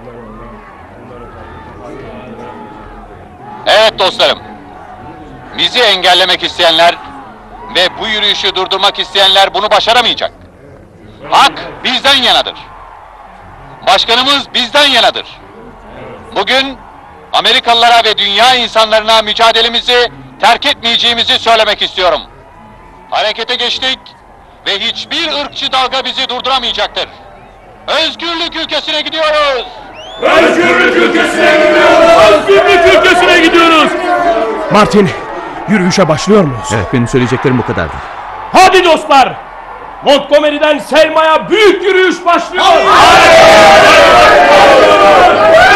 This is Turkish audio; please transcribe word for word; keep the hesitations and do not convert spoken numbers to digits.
Evet dostlarım, bizi engellemek isteyenler ve bu yürüyüşü durdurmak isteyenler bunu başaramayacak. Hak bizden yanadır. Başkanımız bizden yanadır. Bugün Amerikalılara ve dünya insanlarına mücadelemizi terk etmeyeceğimizi söylemek istiyorum. Harekete geçtik ve hiçbir ırkçı dalga bizi durduramayacaktır. Özgürlük ülkesine gidiyoruz. Özgürlük ülkesine gidiyoruz. Özgürlük ülkesine gidiyoruz. Martin, yürüyüşe başlıyor muyuz? Evet, benim söyleyeceklerim bu kadardı. Hadi dostlar. Montgomery'den Selma'ya büyük yürüyüş başlıyor. Hayır! Hayır! Hayır!